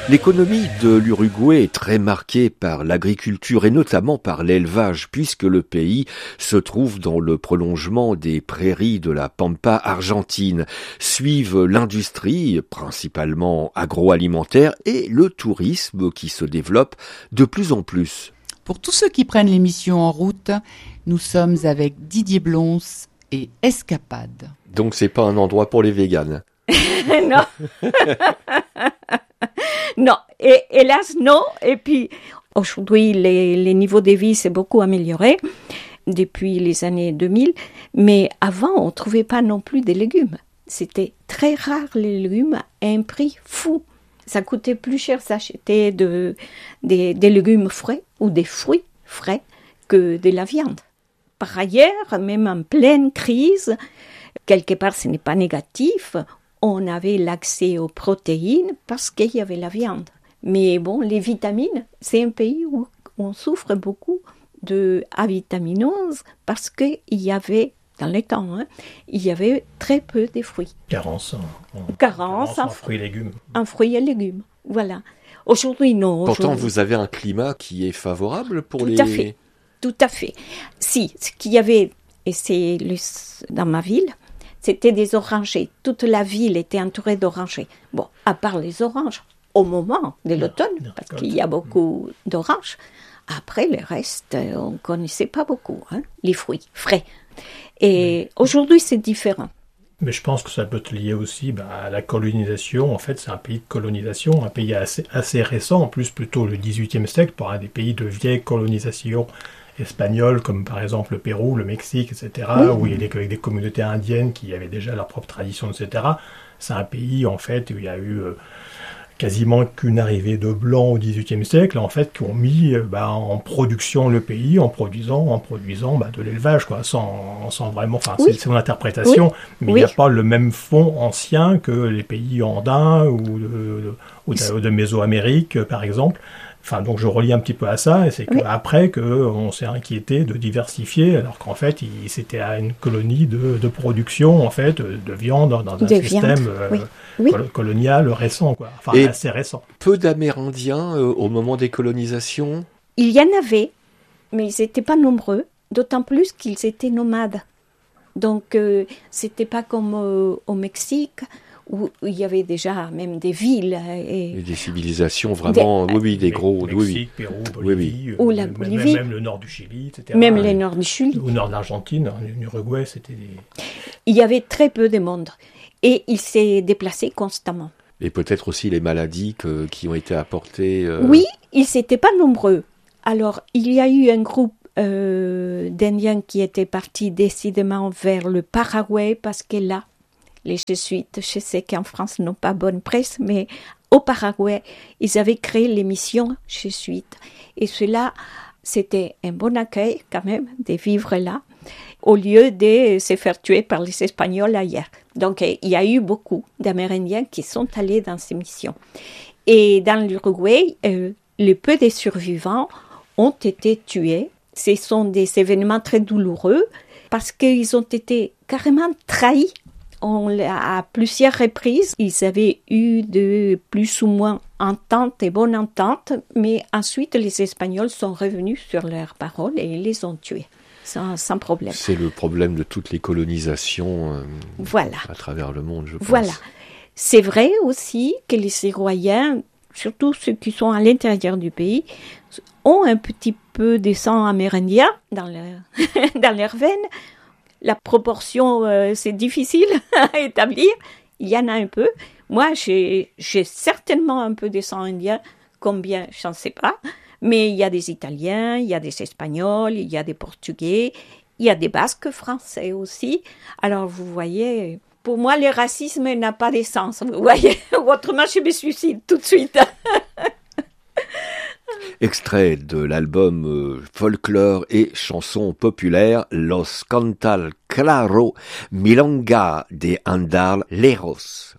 L'économie de l'Uruguay est très marquée par l'agriculture et notamment par l'élevage, puisque le pays se trouve dans le prolongement des prairies de la Pampa argentine. Suivent l'industrie, principalement agroalimentaire, et le tourisme qui se développe de plus en plus. Pour tous ceux qui prennent l'émission en route, nous sommes avec Didier Blons et Escapade. Donc c'est pas un endroit pour les véganes. Non. Non, et hélas non. Et puis aujourd'hui, les niveaux de vie s'est beaucoup amélioré depuis les années 2000. Mais avant, on ne trouvait pas non plus des légumes. C'était très rare les légumes à un prix fou. Ça coûtait plus cher d'acheter des légumes frais ou des fruits frais que de la viande. Par ailleurs, même en pleine crise, quelque part ce n'est pas négatif, on avait l'accès aux protéines parce qu'il y avait la viande. Mais bon, les vitamines, c'est un pays où on souffre beaucoup d'avitaminose parce qu'il y avait, dans les temps, il y avait très peu de fruits. Carence en fruits et légumes. En fruits et légumes, voilà. Aujourd'hui, non. Pourtant, vous avez un climat qui est favorable pour les... Tout à fait. Si, ce qu'il y avait, et c'est dans ma ville, c'était des orangers. Toute la ville était entourée d'orangers. Bon, à part les oranges, au moment de l'automne, parce qu'il y a beaucoup d'oranges. Après, le reste, on ne connaissait pas beaucoup, les fruits frais. Et aujourd'hui, c'est différent. Mais je pense que ça peut être lié aussi à la colonisation. En fait, c'est un pays de colonisation, un pays assez récent, en plus plutôt le XVIIIe siècle, pour un des pays de vieille colonisation espagnole, comme par exemple le Pérou, le Mexique, etc., où il y a des communautés indiennes qui avaient déjà leur propre tradition, etc. C'est un pays, en fait, où il y a eu quasiment qu'une arrivée de blancs au XVIIIe siècle, en fait, qui ont mis en production le pays, en produisant de l'élevage, quoi, sans vraiment, enfin, c'est mon interprétation, mais il n'y a pas le même fond ancien que les pays andins ou de Mésoamérique, par exemple. Enfin, donc je relie un petit peu à ça, et c'est qu'après qu'on s'est inquiété de diversifier, alors qu'en fait, c'était une colonie de production, en fait, de viande dans un système colonial récent, quoi. Enfin, et assez récent. Peu d'Amérindiens au moment des colonisations? Il y en avait, mais ils n'étaient pas nombreux, d'autant plus qu'ils étaient nomades. Donc, c'était pas comme au Mexique, où il y avait déjà même des villes. Et des civilisations vraiment, des gros... Mexique, Pérou, Bolivie, ou la Bolivie. Même le nord du Chili, etc. Même le nord du Chili. Ou nord de l'Argentine, en Uruguay, c'était des... Il y avait très peu de monde. Et il s'est déplacé constamment. Et peut-être aussi les maladies qui ont été apportées... Oui, ils n'étaient pas nombreux. Alors, il y a eu un groupe d'Indiens qui étaient partis décidément vers le Paraguay, parce que là, les jésuites, je sais qu'en France, n'ont pas bonne presse, mais au Paraguay, ils avaient créé les missions jésuites. Et cela, c'était un bon accueil quand même de vivre là, au lieu de se faire tuer par les Espagnols ailleurs. Donc, il y a eu beaucoup d'Amérindiens qui sont allés dans ces missions. Et dans l'Uruguay, les peu des survivants ont été tués. Ce sont des événements très douloureux parce qu'ils ont été carrément trahis. À plusieurs reprises, ils avaient eu de plus ou moins ententes et bonnes ententes, mais ensuite les Espagnols sont revenus sur leurs paroles et ils les ont tués, sans problème. C'est le problème de toutes les colonisations à travers le monde, je pense. Voilà. C'est vrai aussi que les Citoyens, surtout ceux qui sont à l'intérieur du pays, ont un petit peu de sang amérindien dans leurs veines. La proportion, c'est difficile à établir. Il y en a un peu. Moi, j'ai certainement un peu de sang indien. Combien, je n'en sais pas. Mais il y a des Italiens, il y a des Espagnols, il y a des Portugais, il y a des Basques français aussi. Alors, vous voyez, pour moi, le racisme n'a pas de sens. Vous voyez, autrement, je me suicide tout de suite. Extrait de l'album folklore et chansons populaires Los Cantal Claro Milonga de Andar Leros.